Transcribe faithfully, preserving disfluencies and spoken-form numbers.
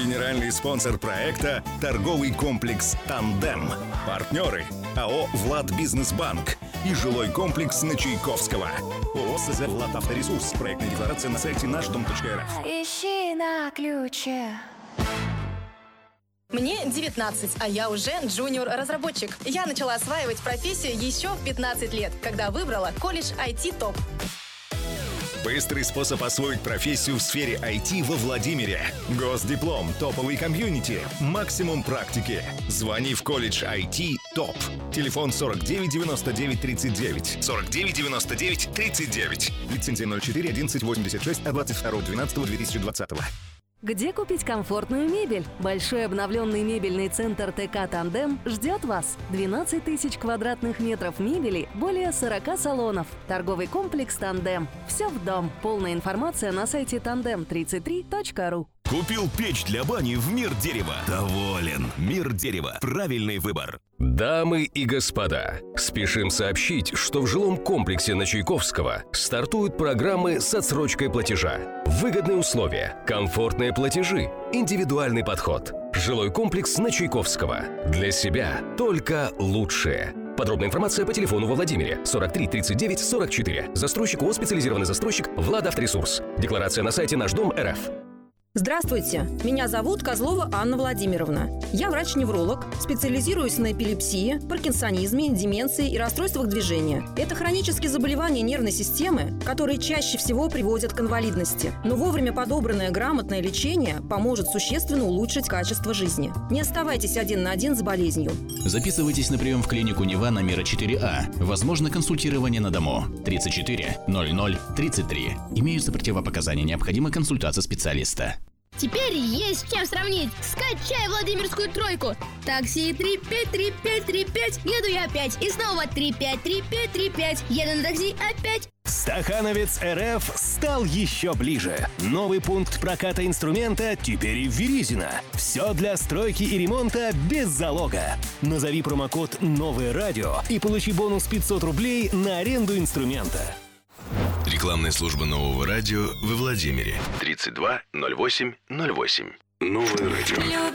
Генеральный спонсор проекта – торговый комплекс «Тандем». Партнеры – АО «Владбизнесбанк» и жилой комплекс на Чайковского. ООО СЗ «Владавторесурс». Проектная декларация на сайте наш дом точка эр эф. Ищи на ключе. Мне девятнадцать, а я уже джуниор-разработчик. Я начала осваивать профессию еще в пятнадцать лет, когда выбрала колледж ай ти топ. Быстрый способ освоить профессию в сфере ай ти во Владимире. Госдиплом, топовый комьюнити, максимум практики. Звони в колледж ай ти топ. Телефон сорок девять девяносто девять тридцать девять. сорок девять девяносто девять тридцать девять. Лицензия ноль четыре одиннадцать восемьдесят шесть от двадцать второго двенадцатого две тысячи двадцатого. Где купить комфортную мебель? Большой обновленный мебельный центр ТК «Тандем» ждет вас. двенадцать тысяч квадратных метров мебели, более сорок салонов. Торговый комплекс «Тандем». Все в дом. Полная информация на сайте тандем тридцать три точка ру. Купил печь для бани в Мир Дерева. Доволен. Мир Дерева. Правильный выбор. Дамы и господа, спешим сообщить, что в жилом комплексе на Чайковского стартуют программы с отсрочкой платежа. Выгодные условия, комфортные платежи, индивидуальный подход. Жилой комплекс на Чайковского. Для себя только лучшее. Подробная информация по телефону во Владимире сорок три тридцать девять сорок четыре. Застройщик ООО «Специализированный застройщик» Владавторесурс. Декларация на сайте наш дом точка эр эф. Здравствуйте, меня зовут Козлова Анна Владимировна. Я врач-невролог, специализируюсь на эпилепсии, паркинсонизме, деменции и расстройствах движения. Это хронические заболевания нервной системы, которые чаще всего приводят к инвалидности. Но вовремя подобранное грамотное лечение поможет существенно улучшить качество жизни. Не оставайтесь один на один с болезнью. Записывайтесь на прием в клинику Нева на Мира четыре А. Возможно консультирование на дому. тридцать четыре ноль ноль тридцать три. Имеются противопоказания, необходима консультация специалиста. Теперь есть с чем сравнить. Скачай Владимирскую тройку. Такси три пять три пять три пять. Еду я опять. И снова три пять три пять три пять. Еду на такси опять. Стахановец РФ стал еще ближе. Новый пункт проката инструмента теперь и в Веризино. Все для стройки и ремонта без залога. Назови промокод «Новое радио» и получи бонус пятьсот рублей на аренду инструмента. Рекламная служба Нового радио во Владимире. тридцать два ноль восемь ноль восемь. Новое радио.